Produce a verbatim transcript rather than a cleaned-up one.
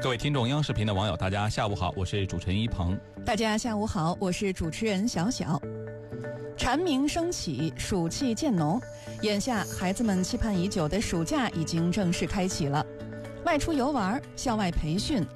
各位听众，央视频的网友，大家下午好，我是主持人一鹏。 大家下午好，我是主持人小小。蝉鸣升起，暑气渐浓，眼下孩子们期盼已久的暑假已经正式开启了。外出游玩、校外培训、